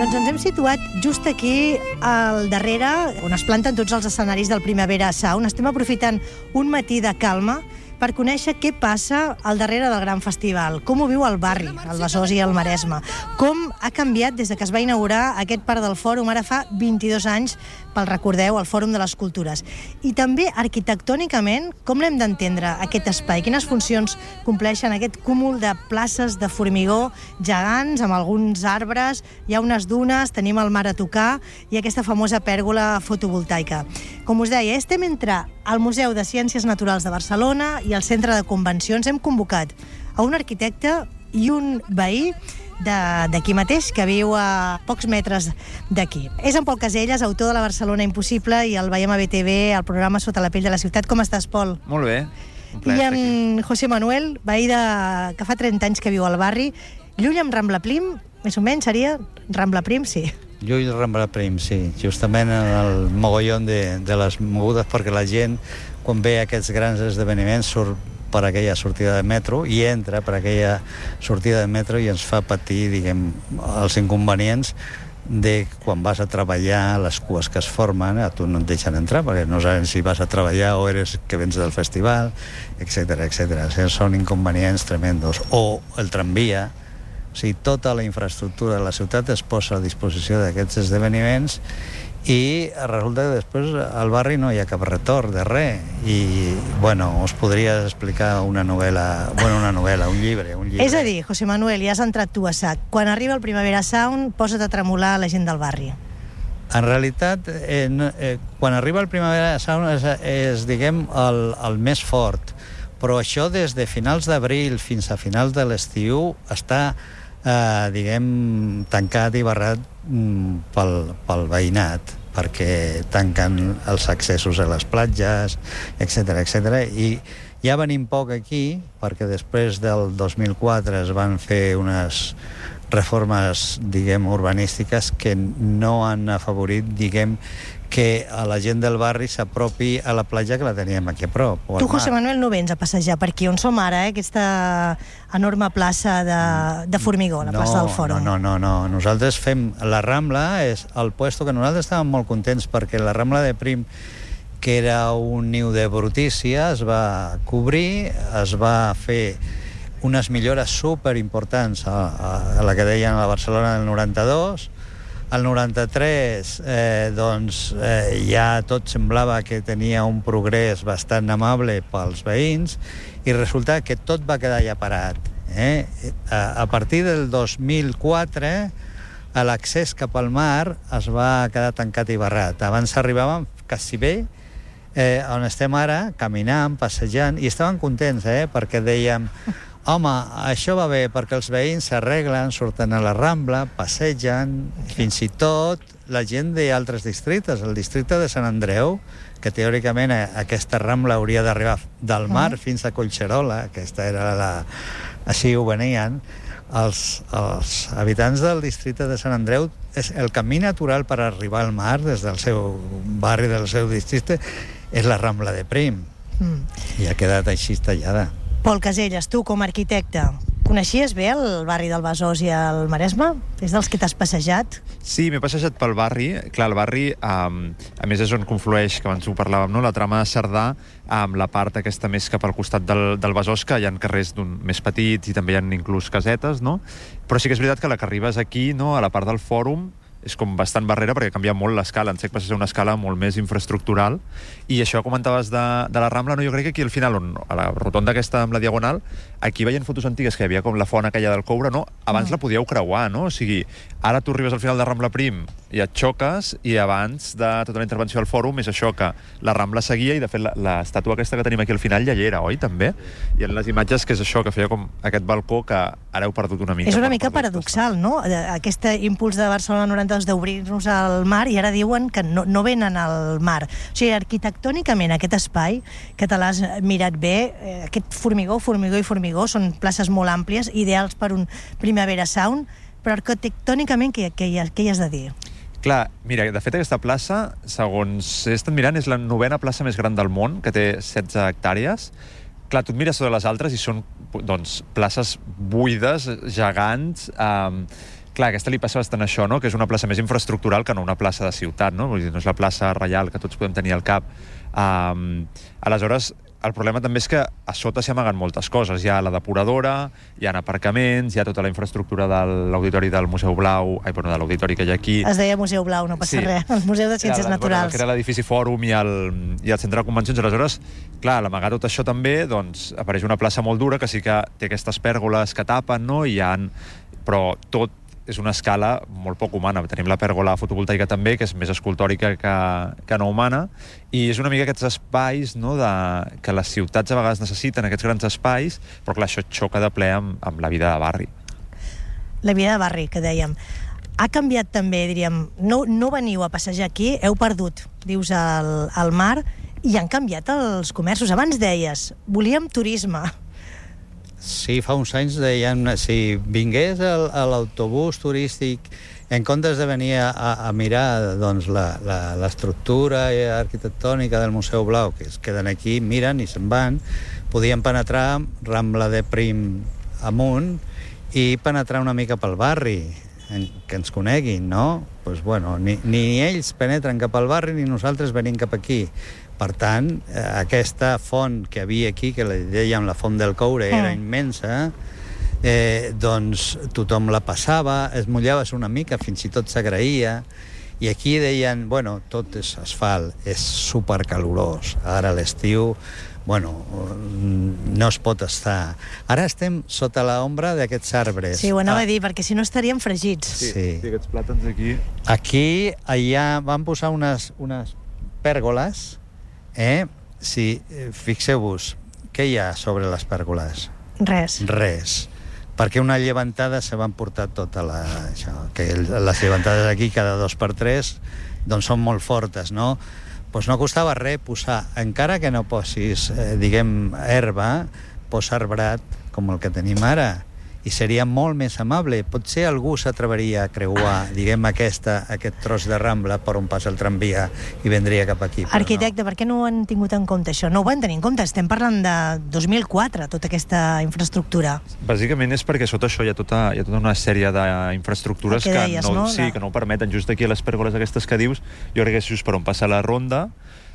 Doncs ens hem situat just aquí al darrere, on es planten tots els escenaris del Primavera Sound. Estem aprofitant un matí de calma per conèixer què passa al darrere del gran festival, com ho viu el barri, el Besòs i el Maresme, com ha canviat des que es va inaugurar aquest parc del Fòrum, ara fa 22 anys, pel recordeu, el Fòrum de les Cultures. I també arquitectònicament, com l'hem d'entendre aquest espai? Quines funcions compleixen aquest cúmul de places de formigó gegants, amb alguns arbres, hi ha unes dunes, tenim el mar a tocar i aquesta famosa pèrgola fotovoltaica. Com us deia, estem entre el Museu de Ciències Naturals de Barcelona i el Centre de Convencions. Hem convocat a un arquitecte i un veí d'aquí mateix, que viu a pocs metres d'aquí. És en Pol Caselles, autor de la Barcelona Impossible, i el veiem a BTV, al programa Sota la pell de la ciutat. Com estàs, Pol? Molt bé. I en José Manuel, veí que fa 30 anys que viu al barri. Llull amb Rambla Prim, més o menys seria Rambla Prim, sí. Llull Rambla Prim, sí. Justament en el mogollon de les mogudes, perquè la gent, quan ve aquests grans esdeveniments, surt per aquella sortida de metro i entra per aquella sortida de metro i ens fa patir, diguem, els inconvenients de quan vas a treballar, les cues que es formen, a tu no et deixen entrar perquè no saben si vas a treballar o eres que vens del festival, etc etc. Són inconvenients tremendos. O el tramvia, o sigui, tota la infraestructura de la ciutat es posa a disposició d'aquests esdeveniments i resulta que després al barri no hi ha cap retorn de res. I, bueno, us podria explicar una novel·la, un llibre. És a dir, José Manuel, ja has entrat tu a sac. Quan arriba el Primavera Sound, posa't a tremolar la gent del barri. En realitat, quan arriba el Primavera Sound és diguem, el més fort. Però això des de finals d'abril fins a finals de l'estiu està diguem, tancat i barrat pel veïnat, perquè tanquen els accessos a les platges, etc etc. I ja venim poc aquí, perquè després del 2004 es van fer unes reformes, diguem, urbanístiques que no han afavorit, diguem, que a la gent del barri s'apropi a la platja que la teníem aquí a prop. Tu, José Manuel, no vens a passejar per aquí on som ara, aquesta enorme plaça de formigó, la plaça del Fòrum. No. Nosaltres fem la Rambla, és el puesto que nosaltres estàvem molt contents perquè la Rambla de Prim, que era un niu de brutícia, es va cobrir, es va fer unes millores superimportants a la que deien a la Barcelona del 92. Al 93 ja tot semblava que tenia un progrés bastant amable pels veïns i resulta que tot va quedar ja parat. A partir del 2004 l'accés cap al mar es va quedar tancat i barrat. Abans arribàvem quasi bé, on estem ara, caminant, passejant, i estàvem contents, perquè dèiem home, això va bé perquè els veïns s'arreglen, surten a la Rambla, passegen, fins i tot la gent d'altres districtes, el districte de Sant Andreu, que teòricament aquesta Rambla hauria d'arribar del mar fins a Collserola, aquesta era així ho venien, els habitants del districte de Sant Andreu, és el camí natural per arribar al mar des del seu barri, del seu districte, és la Rambla de Prim. I ha quedat així tallada. Pol Caselles, tu com a arquitecte, coneixies bé el barri del Besòs i el Maresme? És dels que t'has passejat? Sí, m'he passejat pel barri. Clar, el barri, a més, és on conflueix, que abans ho parlàvem, no? La trama de Cerdà, amb la part aquesta més cap al costat del Besòs, que hi ha carrers més petits i també hi ha inclús casetes, no? Però sí que és veritat que la que arribes aquí, no, a la part del Fòrum, és com bastant barrera perquè canvia molt l'escala. En sec passa a ser una escala molt més infraestructural. I això comentaves de la Rambla, no? Jo crec que aquí al final, a la rotonda aquesta amb la Diagonal, aquí veient fotos antigues que hi havia com la font aquella del Coure, no? Abans la podíeu creuar, no? O sigui, ara tu arribes al final de Rambla Prim i et xoques, i abans de tota la intervenció del Fòrum és això, que la Rambla seguia, i de fet l'estàtua aquesta que tenim aquí al final ja hi era, oi? També. I en les imatges que és això, que feia com aquest balcó que ara heu perdut una mica. És una mica paradoxal, no? Aquest impuls de Barcelona 92 d'obrir-nos al mar, i ara diuen que no venen al mar. O sigui, arquitectònicament aquest espai, que te l'has mirat bé, aquest formigó, són places molt àmplies, ideals per un Primavera Sound, però arquitectònicament què hi has de dir? Clar, mira, de fet aquesta plaça, segons he estat mirant, és la 9ª plaça més gran del món, que té 16 hectàrees. Clar, tu et mires totes les altres i són, doncs, places buides, gegants, Clar, aquesta li passa bastant això, no? Que és una plaça més infraestructural que no una plaça de ciutat, no? Vull dir, no és la plaça reial que tots podem tenir al cap. Aleshores, el problema també és que a sota s'hi amaguen moltes coses. Hi ha la depuradora, hi ha aparcaments, hi ha tota la infraestructura de l'auditori del Museu Blau, de l'auditori que hi ha aquí. Es deia Museu Blau, no passa res. El Museu de Ciències Naturals. Que era l'edifici Fòrum i el centre de convencions. Aleshores, clar, a l'amagar tot això també, doncs, apareix una plaça molt dura que sí que té aquestes pèrgoles que tapen, no? Però tot és una escala molt poc humana. Tenim la pèrgola fotovoltaica també, que és més escultòrica que no humana, i és una mica aquests espais, no, que les ciutats a vegades necessiten, aquests grans espais, però clar, això xoca de ple amb la vida de barri. La vida de barri, que dèiem. Ha canviat també, diríem, no veniu a passejar aquí, heu perdut, dius, el mar, i han canviat els comerços. Abans deies, volíem turisme. Sí, fa uns anys deien, si vingués a l'autobús turístic, en comptes de venir a mirar doncs, l'estructura arquitectònica del Museu Blau, que es queden aquí, miren i se'n van, podien penetrar Rambla de Prim amunt i penetrar una mica pel barri, que ens coneguin, no? Pues bueno, ni ells penetren cap al barri ni nosaltres venim cap aquí. Per tant, aquesta font que havia aquí, que li dèiem la font del Coure, era immensa, doncs tothom la passava, es mullava una mica, fins i tot s'agraïa, i aquí deien, bueno, tot és asfalt, és supercalorós, ara a l'estiu, bueno, no es pot estar. Ara estem sota l'ombra d'aquests arbres. Sí, ho anava a dir, perquè si no estaríem fregits. Sí, aquests plàtans aquí. Aquí, allà, van posar unes pèrgoles. Si fixeu-vos, què hi ha sobre les pèrgoles? Res. Perquè una llevantada se van portar tota que les llevantades aquí cada 2x3 doncs són molt fortes, no? Doncs no costava res posar, encara que no posis, diguem, herba, posa arbrat com el que tenim ara, i seria molt més amable. Potser algú s'atreveria a creuar, diguem, aquest tros de Rambla per on passa el tramvia i vendria cap aquí. Arquitecte, per què no ho han tingut en compte, això? No ho van tenir en compte, estem parlant de 2004, tota aquesta infraestructura. Bàsicament és perquè sota això hi ha tota una sèrie d'infraestructures que no ho permeten. Just aquí a les pèrgoles aquestes que dius, jo crec que és just per on passa la ronda,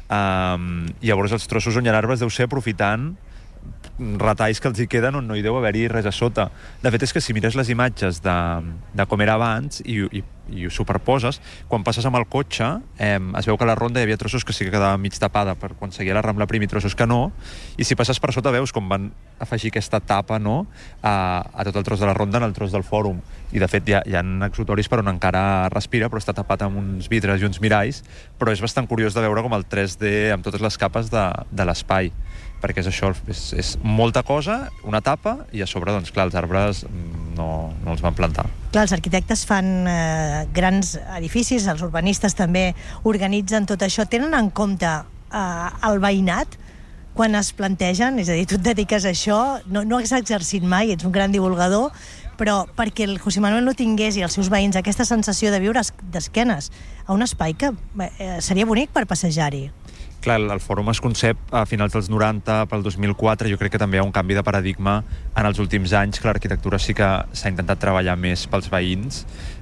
i llavors els trossos on hi ha arbres deu ser aprofitant retalls que els hi queden on no hi deu haver-hi res a sota. De fet, és que si mires les imatges de com era abans i ho superposes, quan passes amb el cotxe es veu que a la ronda hi havia trossos que sí que quedava mig tapada per quan seguia la Rambla Prim i trossos que no, i si passes per sota veus com van afegir aquesta tapa, no, a tot el tros de la ronda en el tros del Fòrum, i de fet hi ha exutoris per on encara respira, però està tapat amb uns vidres i uns miralls, però és bastant curiós de veure com el 3D amb totes les capes de l'espai, perquè és això, és molta cosa, una tapa, i a sobre, doncs clar, els arbres no els van plantar. Clar, els arquitectes fan grans edificis, els urbanistes també organitzen tot això. Tenen en compte el veïnat quan es plantegen? És a dir, tu et dediques a això, no has exercit mai, ets un gran divulgador, però perquè el José Manuel no tingués i els seus veïns aquesta sensació de viure d'esquenes a un espai que seria bonic per passejar-hi. Clar, el Fòrum es concep a finals dels 90, pel 2004, jo crec que també hi ha un canvi de paradigma en els últims anys, que l'arquitectura sí que s'ha intentat treballar més pels veïns,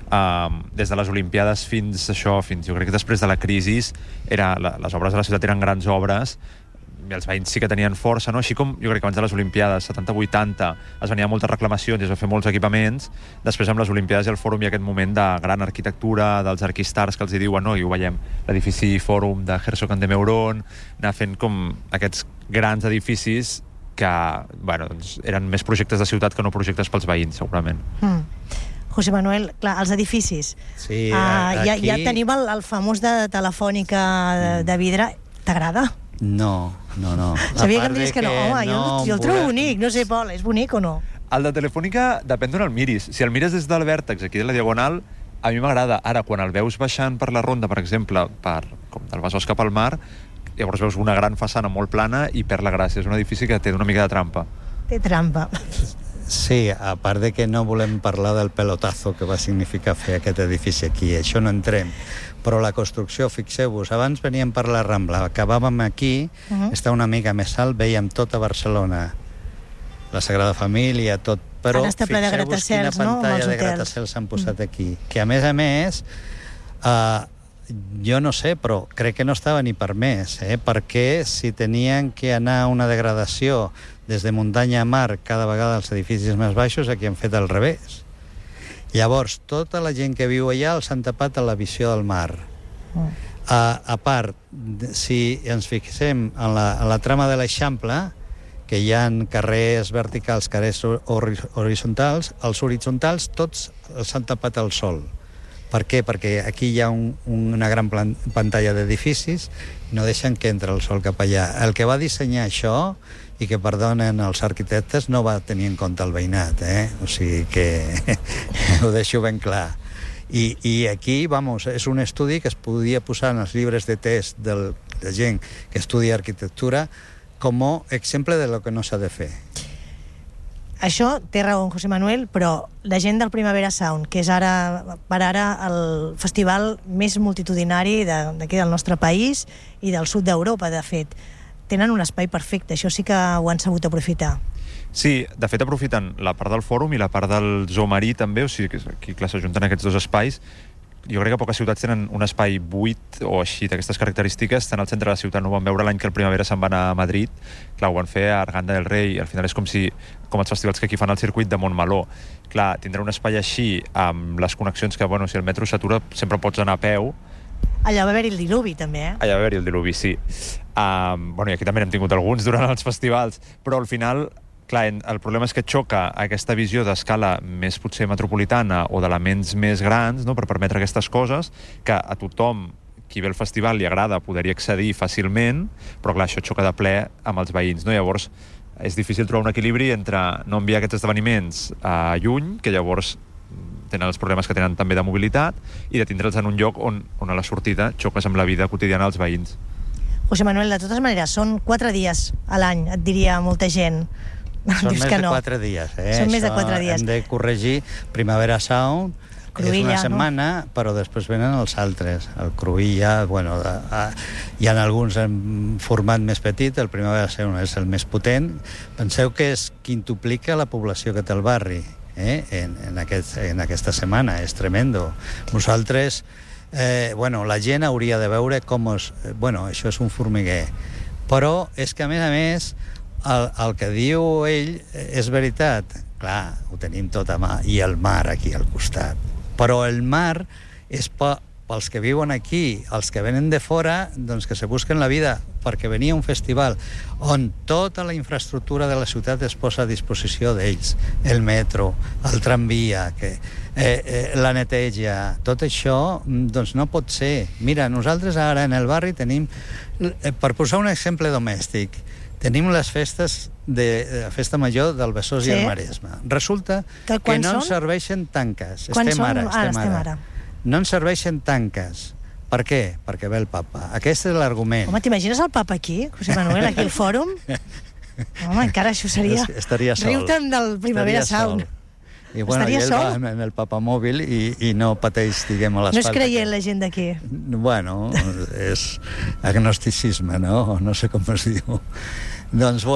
des de les Olimpiades fins jo crec que després de la crisi, les obres de la ciutat eren grans obres, i els veïns sí que tenien força, no? Així com jo crec que abans de les Olimpiades, 70-80, es venia moltes reclamacions i es va fer molts equipaments, després amb les Olimpiades i el Fòrum hi ha aquest moment de gran arquitectura, dels arquistars que els hi diuen, no? I ho veiem, l'edifici Fòrum de Herzog & de Meuron, anar fent com aquests grans edificis que, bueno, doncs, eren més projectes de ciutat que no projectes pels veïns, segurament. José Manuel, clar, els edificis. Sí, ja tenim el famós de Telefònica de vidre. T'agrada? No. Sabia que em diries que no. Home, jo el trobo bonic, no sé, Pol, és bonic o no? El de Telefònica depèn d'on el miris. Si el mires des del vèrtex, aquí de la Diagonal, a mi m'agrada. Ara, quan el veus baixant per la ronda, per exemple, com del Besòs cap al mar, llavors veus una gran façana molt plana i perd la gràcia. És un edifici que té una mica de trampa. Té trampa. Sí, a part de que no volem parlar del pelotazo que va significar fer aquest edifici aquí, això no entrem, però la construcció, fixeu-vos, abans veníem per la Rambla, acabàvem aquí, està una mica més alt, veiem tota Barcelona, la Sagrada Família, tot però ara està ple de fixeu-vos quina gratacels, no? pantalla de gratacels s'han posat aquí. Que a més, jo no sé, però crec que no estava ni permès, perquè si tenien que anar a una degradació des de muntanya a mar cada vegada als edificis més baixos, aquí han fet al revés. Llavors, tota la gent que viu allà els han tapat a la visió del mar. A part, si ens fixem en la trama de l'Eixample, que hi ha carrers verticals, carrers horitzontals, els horitzontals tots els han tapat al sol. Per què? Perquè aquí hi ha una gran pantalla d'edificis i no deixen que entre el sol cap allà. El que va dissenyar això, i que perdonen els arquitectes, no va tenir en compte el veïnat, o sigui que ho deixo ben clar. I aquí, és un estudi que es podia posar en els llibres de test de gent que estudia arquitectura com a exemple de lo que no s'ha de fer. Això té raó en José Manuel, però la gent del Primavera Sound, que és per ara el festival més multitudinari d'aquí del nostre país i del sud d'Europa, de fet, tenen un espai perfecte, això sí que ho han sabut aprofitar. Sí, de fet aprofiten la part del fòrum i la part del zoo marí també, o sigui que aquí s'ajunten aquests dos espais. Jo crec que poques ciutats tenen un espai buit o així d'aquestes característiques. Estan al centre de la ciutat, no ho van veure l'any que el Primavera se'n va anar a Madrid. Clar, ho van fer a Arganda del Rei, i al final és com els festivals que aquí fan el circuit de Montmeló. Clar, tindre un espai així, amb les connexions que, si el metro s'atura, sempre pots anar a peu. Allà va haver-hi el diluvi, també, Allà va haver-hi el diluvi, sí. I aquí també n'hem tingut alguns durant els festivals, però al final, clar, el problema és que xoca aquesta visió d'escala més potser metropolitana o d'elements més grans, no?, per permetre aquestes coses, que a tothom qui ve al festival li agrada poder-hi accedir fàcilment, però clar, això xoca de ple amb els veïns, no? Llavors és difícil trobar un equilibri entre no enviar aquests esdeveniments lluny, que llavors tenen els problemes que tenen també de mobilitat, i de tindre'ls en un lloc on a la sortida xoques amb la vida quotidiana dels veïns. José Manuel, de totes maneres, són 4 dies a l'any, et diria molta gent. Són més de 4 dies, Són més de 4 dies. Hem de corregir Primavera Sound, Cruïlla, és una setmana, no? Però després venen els altres. El Cruïlla, hi ha alguns en format més petit, el Primavera Sound és el més potent. Penseu que és quintuplica la població que té el barri. En aquesta setmana, és tremendo. Nosaltres, la gent hauria de veure com això és un formiguer, però és que a més el que diu ell és veritat. Clar, ho tenim tot a mà, i el mar aquí al costat, però el mar és pels que viuen aquí. Els que venen de fora, doncs que se busquen la vida, perquè venia un festival on tota la infraestructura de la ciutat es posa a disposició d'ells, el metro, el tramvia, la neteja, tot això doncs no pot ser. Mira, nosaltres ara en el barri tenim, per posar un exemple domèstic, tenim les festes de festa major del Besòs i el Maresme. Resulta que no ens serveixen tanques. Estem ara. No ens serveixen tanques. Per què? Perquè ve el papa. Aquest és l'argument. Home, t'imagines el papa aquí, José Manuel, aquí al fòrum? Home, encara això seria... Estaria sol. Riu-te'n del Primavera Sound. I ell va en el papamòbil i no pateix, diguem, a l'espalda. No és creient la gent d'aquí. Bueno, és agnosticisme, no? No sé com es diu. Doncs,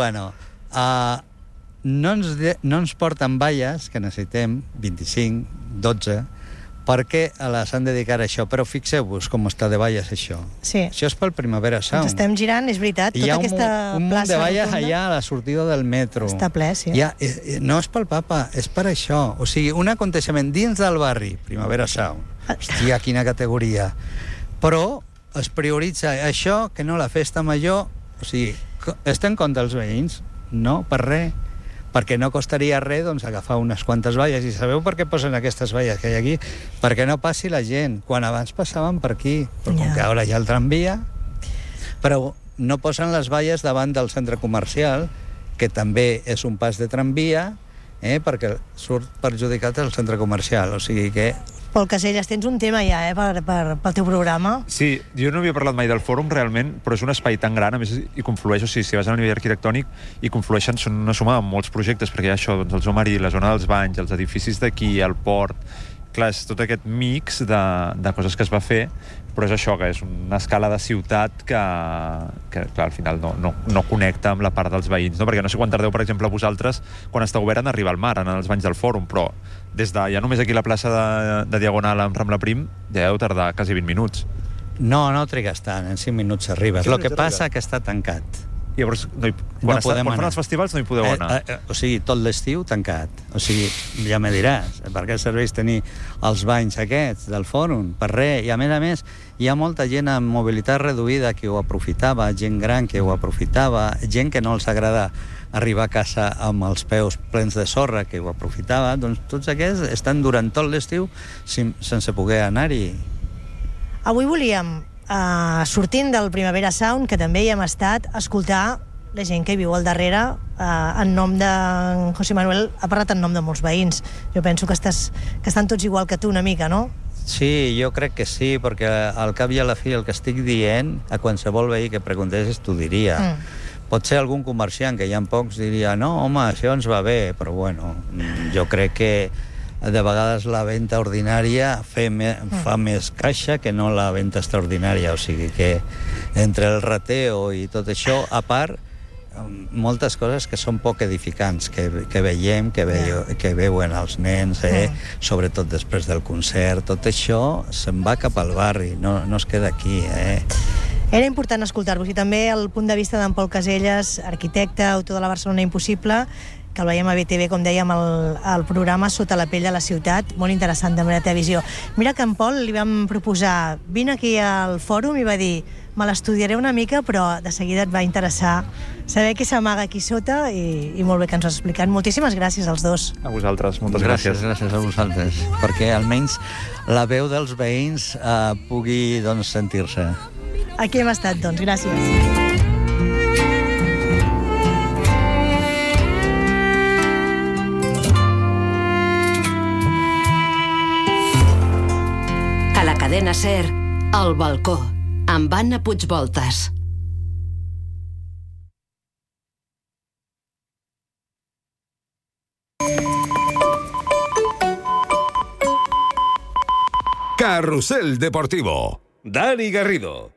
no ens porten valles, que necessitem 25, 12, perquè les han dedicat a això. Però fixeu-vos com està de valles això. Sí. Això és pel Primavera Sound. Ens estem girant, és veritat, tota aquesta plaça. Hi ha un munt de valles allà a la sortida del metro. Està ple, sí. No és pel papa, és per això. O sigui, un aconteixement dins del barri, Primavera Sound. Hòstia, quina categoria. Però es prioritza això que no la festa major. O sigui, està en compte els veïns? No, per res. Perquè no costaria res, doncs, agafar unes quantes valles. I sabeu per què posen aquestes valles que hi ha aquí? Perquè no passi la gent. Quan abans passaven per aquí, però com que ara hi ha el tramvia, però no posen les valles davant del centre comercial, que també és un pas de tramvia, perquè surt perjudicat el centre comercial. O sigui que... Pol Caselles, tens un tema ja, pel teu programa. Sí, jo no havia parlat mai del fòrum realment, però és un espai tan gran, a més hi conflueix, o sigui, si vas a nivell arquitectònic, hi conflueixen, són una suma de molts projectes, perquè hi ha això, doncs, el zoo marí, la zona dels banys, els edificis d'aquí, el port. clar, és tot aquest mix de coses que es va fer, però és això, que és una escala de ciutat que clar, al final no connecta amb la part dels veïns, no? Perquè no sé quan tardeu, per exemple, vosaltres, quan està obert, en arribar al mar, en els banys del Fòrum, però des de ja només aquí a la plaça de Diagonal amb Rambla Prim ja deu tardar quasi 20 minuts. No trigues tant, en 5 minuts arribes. El que passa que està tancat. I llavors, quan fan els festivals no hi podeu anar. O sigui, tot l'estiu tancat. O sigui, ja me diràs, per què serveix tenir els banys aquests del Fòrum? Per res. I a més, hi ha molta gent amb mobilitat reduïda que ho aprofitava, gent gran que ho aprofitava, gent que no els agrada arribar a casa amb els peus plens de sorra que ho aprofitava. Doncs tots aquests estan durant tot l'estiu sense poder anar-hi. Avui volíem, sortint del Primavera Sound, que també hi hem estat, escoltar la gent que hi viu al darrere. En nom de José Manuel ha parlat en nom de molts veïns. Jo penso que estan tots igual que tu una mica, no? Sí, jo crec que sí, perquè al cap i a la fi el que estic dient a qualsevol veí que preguntessis t'ho diria. Potser algun comerciant, que hi ha pocs, diria no, home, això ens va bé, però bueno, jo crec que de vegades la venda ordinària fa més caixa que no la venda extraordinària, o sigui que entre el rateo i tot això, a part, moltes coses que són poc edificants, que veiem, que veuen els nens, sobretot després del concert, tot això se'n va cap al barri, no es queda aquí. Era important escoltar-vos, i també el punt de vista d'en Pol Caselles, arquitecte, autor de la Barcelona Impossible, que el veiem a BTV, com dèiem, al programa Sota la pell de la ciutat, molt interessant també la teva visió. Mira que en Pol li vam proposar, vine aquí al fòrum, i va dir, me l'estudiaré una mica, però de seguida et va interessar saber què s'amaga aquí sota, i molt bé que ens ho has explicat. Moltíssimes gràcies als dos. A vosaltres, moltes gràcies. Gràcies a vosaltres, perquè almenys la veu dels veïns pugui sentir-se. Aquí hem estat, doncs. Gràcies. A la cadena SER, El balcó, amb Anna Puigvoltas. Carrusel Deportivo. Dani Garrido.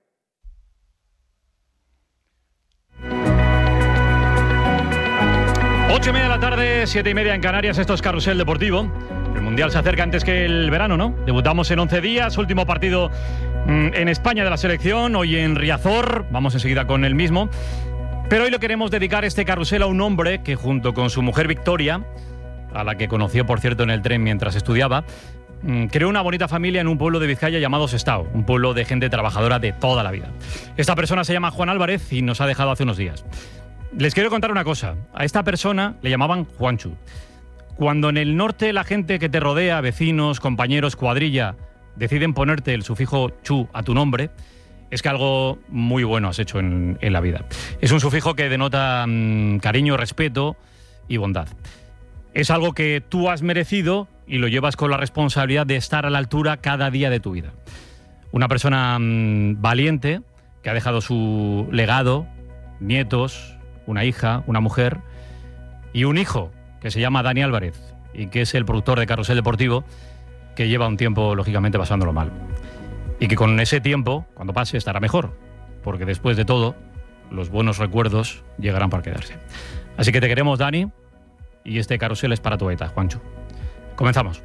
Ocho y media de la tarde, 7:30 en Canarias. Esto es Carrusel Deportivo. El Mundial se acerca antes que el verano, ¿no? Debutamos en 11 días, último partido en España de la selección, hoy en Riazor. Vamos enseguida con el mismo. Pero hoy lo queremos dedicar este carrusel a un hombre que, junto con su mujer Victoria, a la que conoció, por cierto, en el tren mientras estudiaba, creó una bonita familia en un pueblo de Vizcaya llamado Sestao, un pueblo de gente trabajadora de toda la vida. Esta persona se llama Juan Álvarez y nos ha dejado hace unos días. Les quiero contar una cosa. A esta persona le llamaban Juanchu. Cuando en el norte la gente que te rodea, vecinos, compañeros, cuadrilla, deciden ponerte el sufijo chu a tu nombre, es que algo muy bueno has hecho en la vida. Es un sufijo que denota cariño, respeto y bondad. Es algo que tú has merecido y lo llevas con la responsabilidad de estar a la altura cada día de tu vida. Una persona valiente que ha dejado su legado, nietos, una hija, una mujer y un hijo que se llama Dani Álvarez y que es el productor de Carrusel Deportivo, que lleva un tiempo, lógicamente, pasándolo mal. Y que con ese tiempo, cuando pase, estará mejor, porque después de todo, los buenos recuerdos llegarán para quedarse. Así que te queremos, Dani, y este carrusel es para tu beta, Juancho. Comenzamos.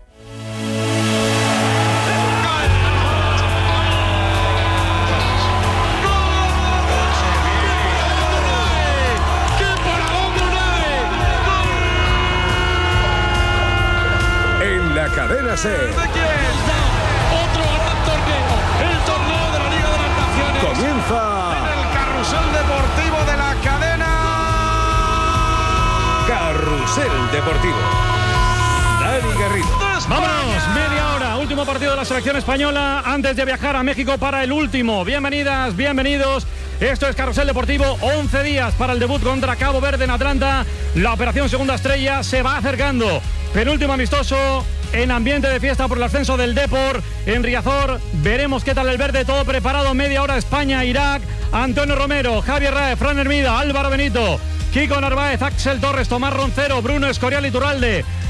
Cadena SER. Otro gran torneo, el torneo de la Liga de las Naciones. Comienza en el Carrusel Deportivo de la cadena. Carrusel Deportivo. Dani Garrido. ¡Vámonos! Media hora, último partido de la selección española antes de viajar a México para el último. Bienvenidas, bienvenidos. Esto es Carrusel Deportivo, 11 días para el debut contra Cabo Verde en Atlanta. La operación Segunda Estrella se va acercando. Penúltimo amistoso en ambiente de fiesta por el ascenso del Depor en Riazor. Veremos qué tal el verde, todo preparado. Media hora España, Irak. Antonio Romero, Javier Rae, Fran Hermida, Álvaro Benito, Kiko Narváez, Axel Torres, Tomás Roncero, Bruno Escorial Iturralde,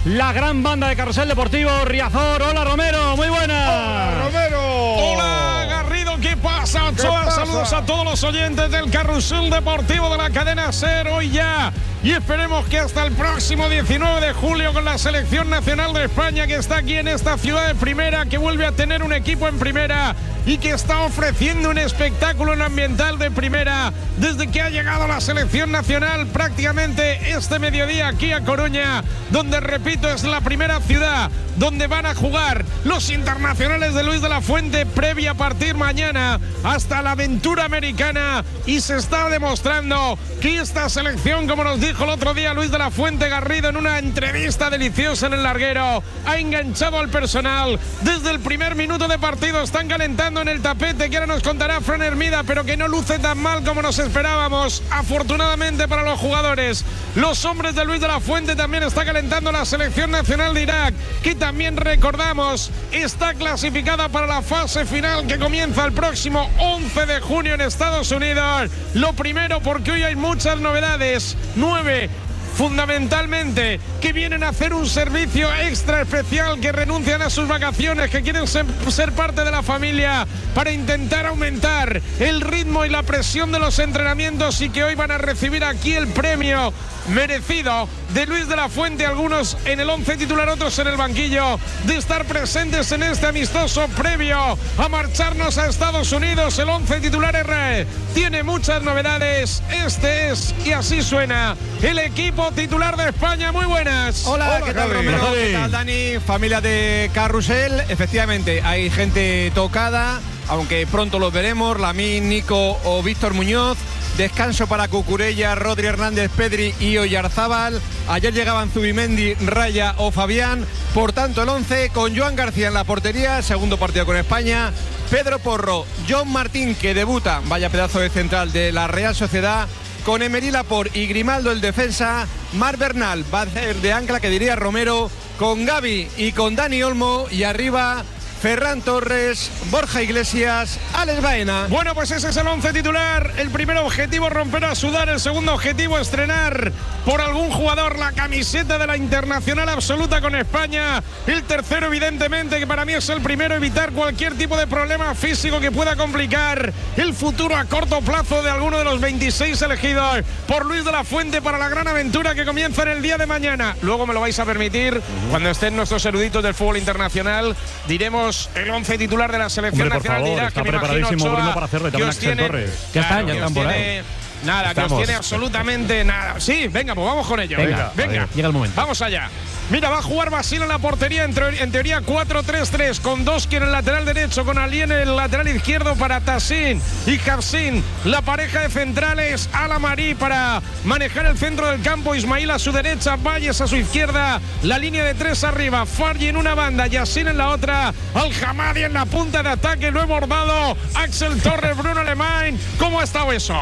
la gran banda de Carrusel Deportivo, Riazor. Hola, Romero, muy buenas. ¡Hola, Romero! Hola, Garrido, ¿qué pasa? Saludos a todos los oyentes del Carrusel Deportivo de la cadena SER hoy ya. Y esperemos que hasta el próximo 19 de julio con la Selección Nacional de España, que está aquí en esta ciudad de primera, que vuelve a tener un equipo en primera y que está ofreciendo un espectáculo en ambiental de primera desde que ha llegado la Selección Nacional prácticamente este mediodía aquí a Coruña, donde, repito, es la primera ciudad donde van a jugar los internacionales de Luis de la Fuente previa a partir mañana hasta la aventura americana, y se está demostrando que esta selección, como nos dijo el otro día Luis de la Fuente, Garrido, en una entrevista deliciosa en el larguero, ha enganchado al personal desde el primer minuto de partido. Están calentando en el tapete, que ahora nos contará Fran Hermida, pero que no luce tan mal como nos esperábamos, afortunadamente para los jugadores. Los hombres de Luis de la Fuente también está calentando la Selección Nacional de Irak, que también, recordamos, está clasificada para la fase final que comienza el próximo 11 de junio en Estados Unidos. Lo primero, porque hoy hay muchas novedades, 9 fundamentalmente, que vienen a hacer un servicio extra especial, que renuncian a sus vacaciones, que quieren ser parte de la familia para intentar aumentar el ritmo y la presión de los entrenamientos, y que hoy van a recibir aquí el premio merecido de Luis de la Fuente, algunos en el 11 titular, otros en el banquillo, de estar presentes en este amistoso previo a marcharnos a Estados Unidos. El 11 titular R tiene muchas novedades. Este es, y así suena, el equipo titular de España. Muy buenas. Hola, ¿qué tal, Romero? ¿Qué tal, Dani? Familia de Carrusel. Efectivamente, hay gente tocada, aunque pronto los veremos. Lamín, Nico o Víctor Muñoz. Descanso para Cucurella, Rodri Hernández, Pedri y Oyarzábal. Ayer llegaban Zubimendi, Raya o Fabián. Por tanto, el 11 con Joan García en la portería, segundo partido con España. Pedro Porro, John Martín, que debuta, vaya pedazo de central de la Real Sociedad, con Emery Laporte y Grimaldo el defensa. Mar Bernal va a ser de ancla, que diría Romero, con Gavi y con Dani Olmo, y arriba Ferran Torres, Borja Iglesias, Alex Baena. Bueno, pues ese es el 11 titular. El primer objetivo, romper a sudar. El segundo objetivo, estrenar por algún jugador la camiseta de la internacional absoluta con España. El tercero, evidentemente, que para mí es el primero, evitar cualquier tipo de problema físico que pueda complicar el futuro a corto plazo de alguno de los 26 elegidos por Luis de la Fuente para la gran aventura que comienza en el día de mañana. Luego, me lo vais a permitir, cuando estén nuestros eruditos del fútbol internacional, diremos el 11 titular de la Selección Nacional de Irak, está que me imagino, preparadísimo Ochoa, Bruno para hacerlo, y también Axel Torres. Ya están por ahí. Nada, que os tiene absolutamente nada. Sí, venga, pues vamos con ello. Venga. Llega el momento. Vamos allá. Mira, va a jugar Basil en la portería, en teoría 4-3-3, con Doski en el lateral derecho, con Ali en el lateral izquierdo para Tassin y Hafsin. La pareja de centrales, Alamari para manejar el centro del campo, Ismail a su derecha, Valles a su izquierda, la línea de tres arriba, Fargi en una banda, Yassin en la otra, Al-Hamadi en la punta de ataque, lo he bordado, Axel Torres, Bruno Alemán. ¿Cómo ha estado eso?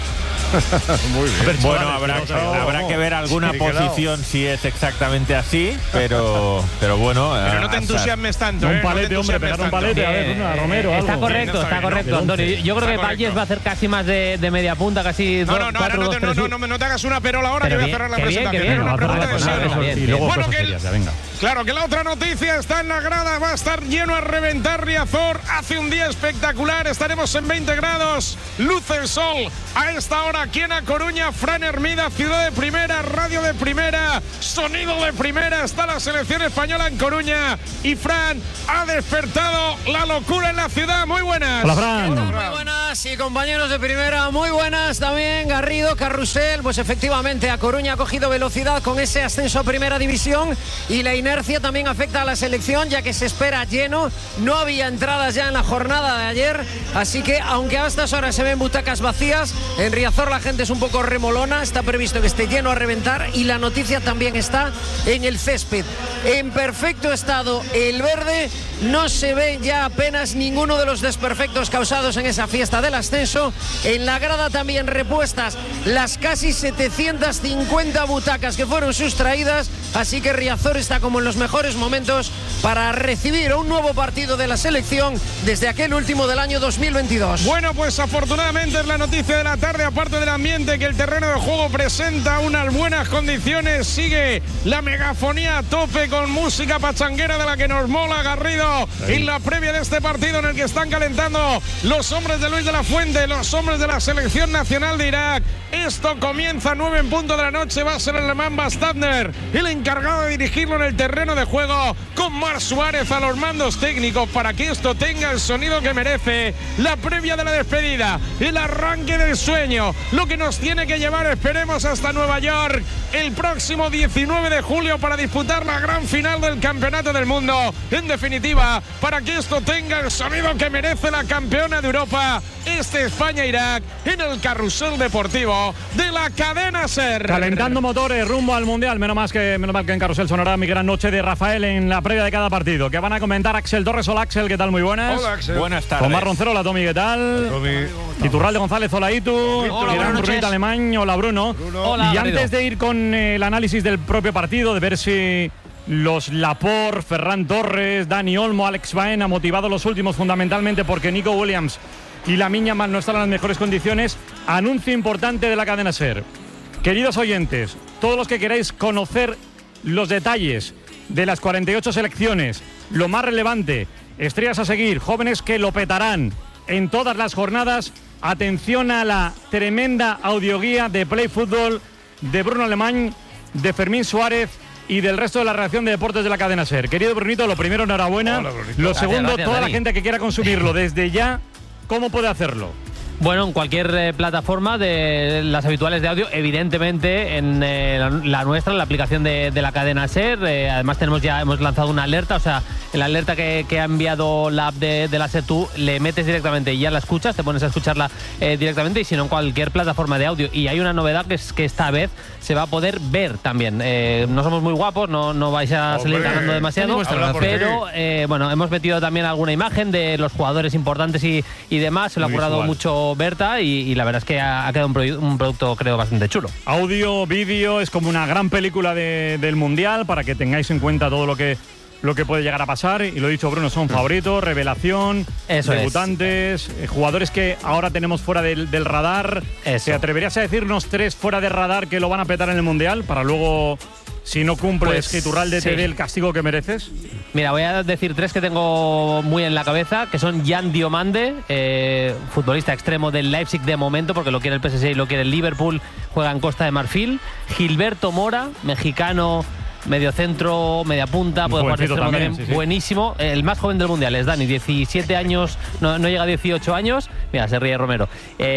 Muy bien. Bueno, habrá que ver alguna posición si es exactamente así, pero bueno. Pero no te entusiasmes tanto. Un palete, hombre, pegar un palete, a ver, una Romero. Está correcto, Antonio. Yo creo que Valles va a hacer casi más de media punta, casi. No te hagas una perola ahora, que voy a cerrar la presentación. Bueno, claro que la otra noticia está en la grada, va a estar lleno a reventar Riazor. Hace un día espectacular, estaremos en 20 grados, luce el sol a esta hora aquí en A Coruña. Fran Hermida, ciudad de primera, radio de primera, sonido de primera. Está la selección española en Coruña y Fran ha despertado la locura en la ciudad. Muy buenas. Hola, Fran. Hola, muy buenas, y compañeros de primera, muy buenas también. Garrido, Carrusel, pues efectivamente A Coruña ha cogido velocidad con ese ascenso a primera división, y la inercia también afecta a la selección, ya que se espera lleno. No había entradas ya en la jornada de ayer, así que aunque a estas horas se ven butacas vacías, en Riazor la gente es un poco remolona. Está previsto que esté lleno a reventar, y la noticia también está en el césped, en perfecto estado el verde. No se ve ya apenas ninguno de los desperfectos causados en esa fiesta del ascenso. En la grada también repuestas las casi 750 butacas que fueron sustraídas, así que Riazor está como en los mejores momentos para recibir un nuevo partido de la selección desde aquel último del año 2022. Bueno, pues afortunadamente es la noticia de la tarde, aparte del ambiente, que el terreno de juego presenta unas buenas condiciones. Sigue la megafonía a tope con música pachanguera de la que nos mola, Garrido, en la previa de este partido en el que están calentando los hombres de Luis de la Fuente, los hombres de la selección nacional de Irak. Esto comienza a 9 en punto de la noche. Va a ser el alemán Bastadner el encargado de dirigirlo en el terreno de juego, con Marc Suárez a los mandos técnicos, para que esto tenga el sonido que merece. La previa de la despedida, el arranque del sueño, lo que nos tiene que llevar, esperemos, hasta Nueva York el próximo 19 de julio para disputar la gran final del Campeonato del Mundo. En definitiva, para que esto tenga el sonido que merece la campeona de Europa, España-Irak, en el carrusel deportivo de la cadena SER. Calentando motores rumbo al Mundial. Menos mal que en carrusel sonará mi gran noche de Rafael en la previa de cada partido, que van a comentar Axel Torres. Hola, Axel, ¿qué tal? Muy buenas. Hola, Axel. Buenas tardes. Omar Roncero, hola, Tommy, ¿qué tal? Iturralde González, hola, Itu. Brunita Alemán, hola, Bruno. Hola, y antes de ir con el análisis del propio partido, de ver si los Laporte, Ferran Torres, Dani Olmo, Alex Baena, motivados los últimos fundamentalmente porque Nico Williams y Lamine Yamal no están en las mejores condiciones, anuncio importante de la cadena SER. Queridos oyentes, todos los que queráis conocer los detalles de las 48 selecciones, lo más relevante, estrellas a seguir, jóvenes que lo petarán en todas las jornadas, atención a la tremenda audioguía de Play Fútbol de Bruno Alemán, de Fermín Suárez y del resto de la redacción de deportes de la cadena SER. Querido Brunito, lo primero, enhorabuena. Hola, Brunito. Lo segundo, gracias, toda Dani. la gente que quiera consumirlo desde ya, ¿cómo puede hacerlo? Bueno, en cualquier plataforma de las habituales de audio, evidentemente en la nuestra, en la aplicación de la cadena SER. Además hemos lanzado una alerta, o sea, en la alerta que ha enviado la app de la SER, tú le metes directamente y ya la escuchas, te pones a escucharla directamente, y si no, en cualquier plataforma de audio. Y hay una novedad, que es que esta vez se va a poder ver también. No somos muy guapos, no vais a salir ganando demasiado, pero bueno, hemos metido también alguna imagen de los jugadores importantes y demás. Se lo ha currado mucho Berta, y la verdad es que ha quedado un producto, creo, bastante chulo. Audio, vídeo, es como una gran película del Mundial, para que tengáis en cuenta todo lo que puede llegar a pasar. Y lo he dicho, Bruno, son favoritos, revelación, debutantes, jugadores que ahora tenemos fuera del radar. ¿Te atreverías a decirnos 3 fuera de radar que lo van a petar en el Mundial, para luego, si no cumples, que Iturralde te dé el castigo que mereces? Mira, voy a decir 3 que tengo muy en la cabeza, que son Jan Diomande, futbolista extremo del Leipzig de momento, porque lo quiere el PSG y lo quiere el Liverpool, juega en Costa de Marfil. Gilberto Mora, mexicano, medio centro, media punta, puede jugar de extremo también, sí. Buenísimo. El más joven del Mundial es Dani, 17 años, no llega a 18 años. Mira, se ríe Romero.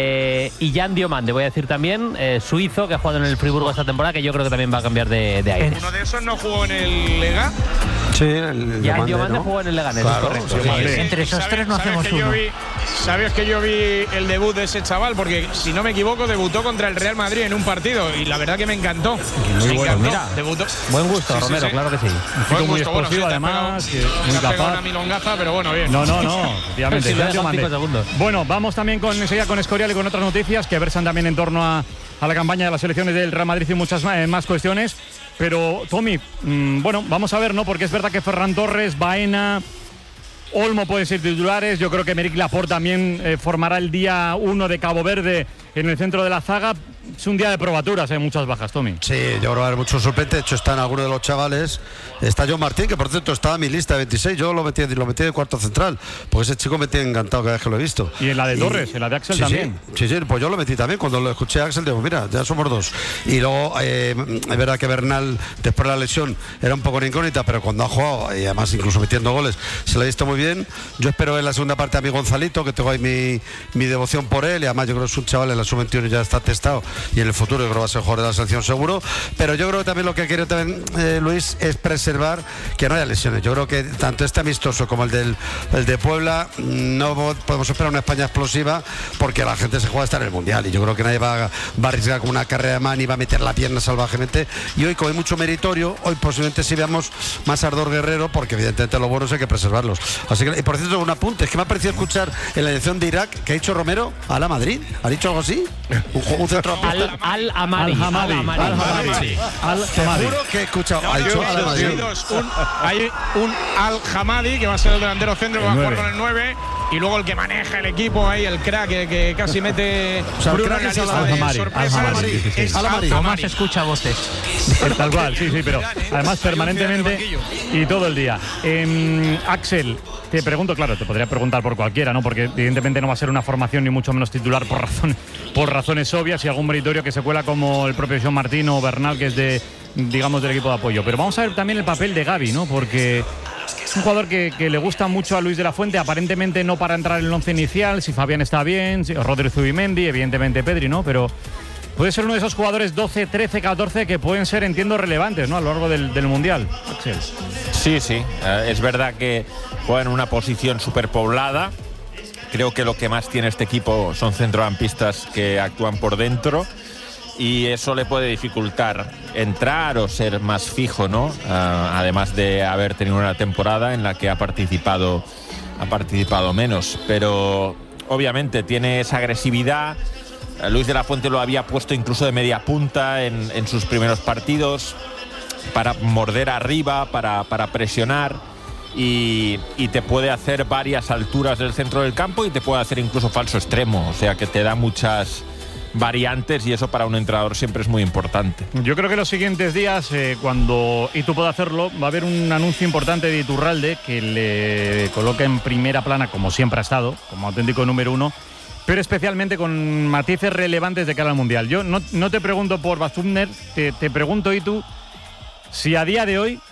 Y Jan Diomande, voy a decir también, suizo, que ha jugado en el Friburgo esta temporada, que yo creo que también va a cambiar de aire. ¿Uno de esos no jugó en el Lega? Sí, el Jan Diomande jugó en el Leganés, claro, es correcto. sí. Entre esos 3 no hacemos uno. ¿Sabes que yo vi el debut de ese chaval? Porque, si no me equivoco, debutó contra el Real Madrid en un partido, y la verdad que me encantó. Muy bueno, mira, debutó. Buen gusto, Romero, claro que sí. Un chico muy explosivo, además, muy capaz. Una milongaza, pero bueno, bien. No, efectivamente. Bueno, vamos también enseguida con Escorial y con otras noticias que versan también en torno a la campaña de las selecciones del Real Madrid y muchas más cuestiones. Pero, Tommy, bueno, vamos a ver, ¿no? Porque es verdad que Ferran Torres, Baena, Olmo pueden ser titulares. Yo creo que Aymeric Laporte también formará el día 1 de Cabo Verde en el centro de la zaga. Es un día de probaturas, hay muchas bajas, Tommy. Sí, yo creo que va a haber mucho suplente. De hecho, están algunos de los chavales. Está John Martín, que por cierto estaba en mi lista de 26. Yo lo metí de cuarto central, porque ese chico me tiene encantado cada vez que lo he visto. Y en la de Torres, en la de Axel también. Sí, pues yo lo metí también. Cuando lo escuché a Axel, digo, mira, ya somos 2. Y luego, es verdad que Bernal, después de la lesión, era un poco una incógnita, pero cuando ha jugado, y además incluso metiendo goles, se lo ha visto muy bien. Yo espero en la segunda parte a mi Gonzalito, que tengo ahí mi devoción por él, y además yo creo que es un chaval en la sub-21 ya está testado, y en el futuro yo creo que va a ser jugador de la selección seguro. Pero yo creo que también lo que quiere también Luis es preservar que no haya lesiones. Yo creo que tanto este amistoso como el de Puebla, no podemos esperar una España explosiva, porque la gente se juega a estar en el Mundial, y yo creo que nadie va a arriesgar con una carrera de man y va a meter la pierna salvajemente. Y hoy, como hay mucho meritorio, hoy posiblemente sí veamos más ardor guerrero, porque evidentemente los buenos hay que preservarlos. Así que, y por cierto, un apunte, es que me ha parecido escuchar en la elección de Irak que ha dicho Romero a la Madrid. ¿Ha dicho algo así? Un centro Al-Hamadi. Seguro que he escuchado. Hay un Al-Hamadi que va a ser el delantero centro, que va a jugar con el 9. Y luego el que maneja el equipo ahí, el crack que casi mete Bruno en la lista de sorpresas. ¿Cómo se escucha voces? Tal cual, sí, pero además permanentemente y todo el día. Axel, te pregunto, claro, te podría preguntar por cualquiera, ¿no? Porque evidentemente no va a ser una formación ni mucho menos titular por razones obvias, y algún meritorio que se cuela como el propio Joan Martín o Bernal, que es del equipo de apoyo. Pero vamos a ver también el papel de Gavi, ¿no? Porque es un jugador que le gusta mucho a Luis de la Fuente, aparentemente no para entrar en el 11 inicial, si Fabián está bien, si Rodri Zubimendi, evidentemente Pedri, ¿no? Pero puede ser uno de esos jugadores 12, 13, 14 que pueden ser, entiendo, relevantes, ¿no? A lo largo del Mundial. Axel. Sí. Es verdad que juega en una posición superpoblada. Creo que lo que más tiene este equipo son centrocampistas que actúan por dentro, y eso le puede dificultar entrar o ser más fijo, ¿no? Además de haber tenido una temporada en la que ha participado menos. Pero obviamente tiene esa agresividad. Luis de la Fuente lo había puesto incluso de media punta en sus primeros partidos, para morder arriba, para presionar, y te puede hacer varias alturas del centro del campo, y te puede hacer incluso falso extremo. O sea que te da muchas variantes, y eso para un entrenador siempre es muy importante. Yo creo que los siguientes días, cuando Itu pueda hacerlo, va a haber un anuncio importante de Iturralde que le coloca en primera plana, como siempre ha estado, como auténtico número uno, pero especialmente con matices relevantes de cara al Mundial. Yo no te pregunto por Bazumner, te pregunto, Itu, si a día de hoy,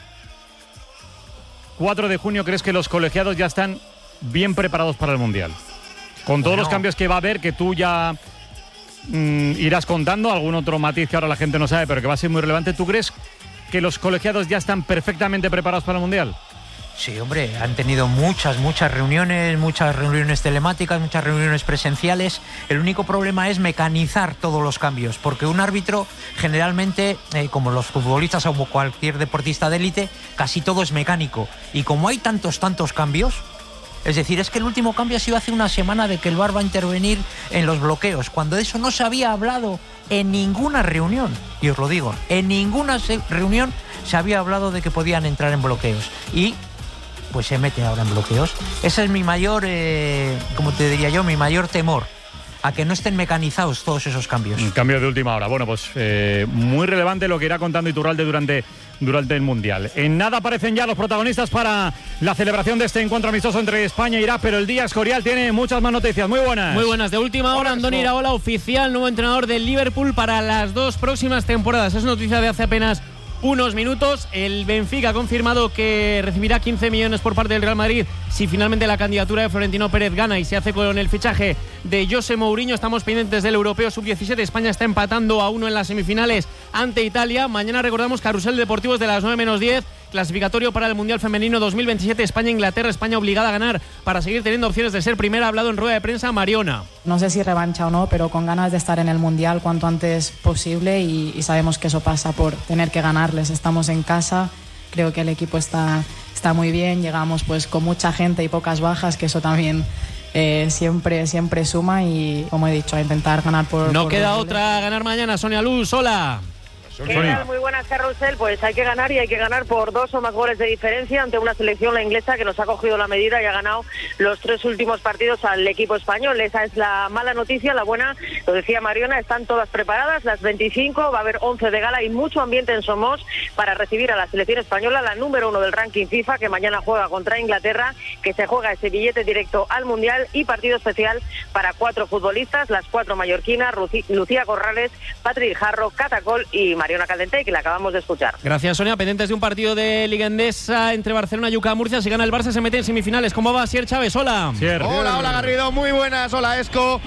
4 de junio, crees que los colegiados ya están bien preparados para el Mundial. Con todos los cambios que va a haber, que tú ya irás contando, algún otro matiz que ahora la gente no sabe, pero que va a ser muy relevante. ¿Tú crees que los colegiados ya están perfectamente preparados para el Mundial? Sí, hombre, han tenido muchas reuniones telemáticas, muchas reuniones presenciales. El único problema es mecanizar todos los cambios, porque un árbitro generalmente, como los futbolistas o cualquier deportista de élite, casi todo es mecánico. Y como hay tantos cambios, es decir, es que el último cambio ha sido hace una semana de que el VAR va a intervenir en los bloqueos, cuando de eso no se había hablado en ninguna reunión. Y os lo digo, en ninguna reunión se había hablado de que podían entrar en bloqueos. Y pues se mete ahora en bloqueos. Ese es mi mayor, como te diría yo, mi mayor temor, a que no estén mecanizados todos esos cambios. Un cambio de última hora. Bueno, pues muy relevante lo que irá contando Iturralde durante el Mundial. En nada aparecen ya los protagonistas para la celebración de este encuentro amistoso entre España e Irak, pero el día Escorial tiene muchas más noticias. Muy buenas. Muy buenas. De última hora, Andoni Iraola, oficial, nuevo entrenador del Liverpool para las 2 próximas temporadas. Es noticia de hace apenas unos minutos. El Benfica ha confirmado que recibirá 15 millones por parte del Real Madrid si finalmente la candidatura de Florentino Pérez gana y se hace con el fichaje de José Mourinho. Estamos pendientes del Europeo Sub-17. España está empatando a 1 en las semifinales ante Italia. Mañana recordamos Carrusel Deportivo desde las 9 menos 10. Clasificatorio para el Mundial Femenino 2027. España-Inglaterra. España obligada a ganar para seguir teniendo opciones de ser primera. Ha hablado en rueda de prensa Mariona. No sé si revancha o no, pero con ganas de estar en el Mundial cuanto antes posible, y sabemos que eso pasa por tener que ganarles. Estamos en casa, creo que el equipo está muy bien, llegamos pues con mucha gente y pocas bajas, que eso también siempre suma, y como he dicho, a intentar ganar por... No queda otra, ganar mañana. Sonia Luz, hola. ¿Qué tal? Muy buenas, Carrusel. Pues hay que ganar, y hay que ganar por 2 o más goles de diferencia ante una selección, la inglesa, que nos ha cogido la medida y ha ganado los 3 últimos partidos al equipo español. Esa es la mala noticia. La buena, lo decía Mariona, están todas preparadas, las 25, va a haber 11 de gala y mucho ambiente en Somos para recibir a la selección española, la número 1 del ranking FIFA, que mañana juega contra Inglaterra, que se juega ese billete directo al Mundial, y partido especial para 4 futbolistas, las 4 mallorquinas, Lucía Corrales, Patrick Jarro, Catacol y Mariona Caldentey, que la acabamos de escuchar. Gracias, Sonia. Pendientes de un partido de Liga Endesa entre Barcelona y UCA Murcia. Si gana el Barça se mete en semifinales. ¿Cómo va Sier Chávez? Hola. Hola Garrido, muy buenas. Hola Esco.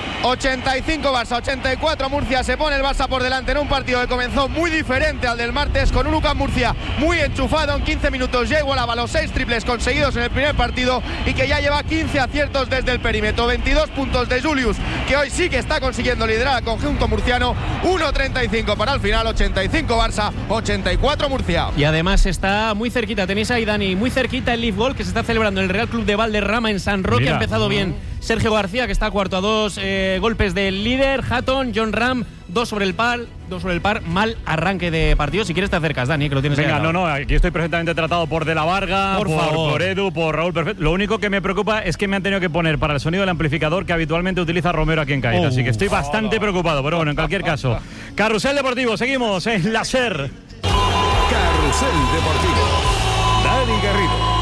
85 Barça, 84 Murcia. Se pone el Barça por delante en un partido que comenzó muy diferente al del martes, con un UCAM Murcia muy enchufado. En 15 minutos ya igualaba los 6 triples conseguidos en el primer partido, y que ya lleva 15 aciertos desde el perímetro. 22 puntos de Julius, que hoy sí que está consiguiendo liderar al conjunto murciano. 1.35 para el final. 85 Barça, 84 Murcia. Y además está muy cerquita, tenéis ahí, Dani, muy cerquita el Leaf Goal que se está celebrando en el Real Club de Valderrama en San Roque. Ha empezado bien Sergio García, que está cuarto a 2 golpes del líder. Hatton, John Ram, 2 sobre el par, mal arranque de partido. Si quieres te acercas, Dani, que lo tienes ahí al lado. No, aquí estoy perfectamente tratado por De la Varga, por Edu, por Raúl Perfecto. Lo único que me preocupa es que me han tenido que poner para el sonido del amplificador que habitualmente utiliza Romero aquí en Cádiz. Así que estoy bastante preocupado, pero bueno, en cualquier caso. Carrusel Deportivo, seguimos en la SER. Carrusel Deportivo. Dani Garrido.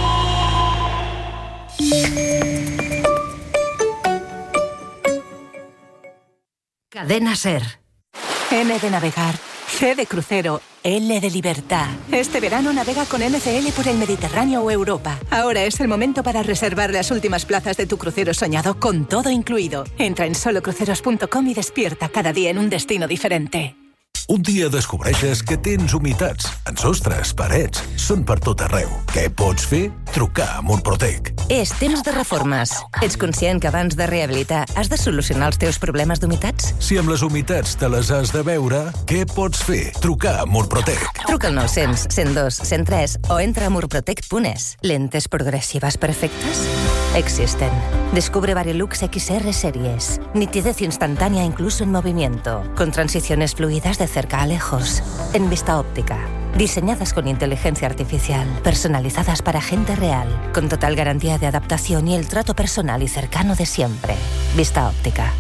Cadena SER. N de navegar, C de crucero, L de libertad. Este verano navega con NCL por el Mediterráneo o Europa. Ahora es el momento para reservar las últimas plazas de tu crucero soñado con todo incluido. Entra en solocruceros.com i despierta cada dia en un destino diferente. Un dia descobreixes que tens humitats en sostres, parets, són per tot arreu. Què pots fer? Trucar a Murprotec. És temps de reformes. Ets conscient que abans de rehabilitar has de solucionar els teus problemes d'humitats? Si amb les humitats te les has de veure, què pots fer? Trucar a Murprotec. Truca al 900 102 103 o entra a murprotec.es. ¿Lentes progresivas perfectas? Existen. Descubre Varilux XR Series. Nitidez instantánea incluso en movimiento. Con transiciones fluidas de cerca a lejos. En Vista Óptica. Diseñadas con inteligencia artificial. Personalizadas para gente real. Con total garantía de adaptación y el trato personal y cercano de siempre. Vista Óptica.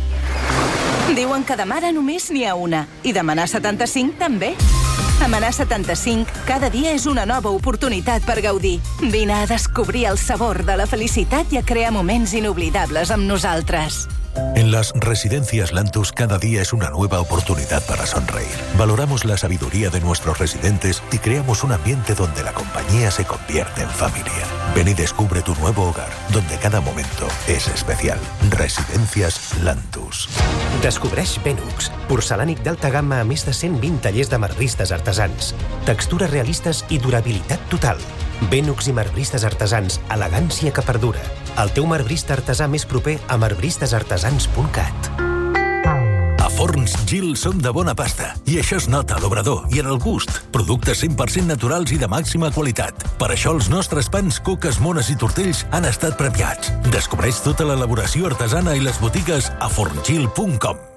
Diuen que de mare només n'hi ha una. I demanar 75 també. Demanar 75 cada dia és una nova oportunitat per gaudir. Vine a descobrir el sabor de la felicitat i a crear moments inoblidables amb nosaltres. En las residencias Lantus cada día es una nueva oportunidad para sonreír. Valoramos la sabiduría de nuestros residentes y creamos un ambiente donde la compañía se convierte en familia. Ven y descubre tu nuevo hogar, donde cada momento es especial. Residencias Lantus. Descobreix Benux, porcelànic d'alta gamma a més de 120 tallers de marbristes artesans. Textures realistes i durabilitat total. Benux i marbristes artesans, elegància que perdura. El teu marbrista artesà més proper a marbristasartesans.cat. A Forns Gil som de bona pasta i això es nota a l'obrador i en el gust. Productes 100% naturals i de màxima qualitat. Per això els nostres pans, coques, mones i tortells han estat premiats. Descobreix tota l'elaboració artesana i les botigues a forngil.com.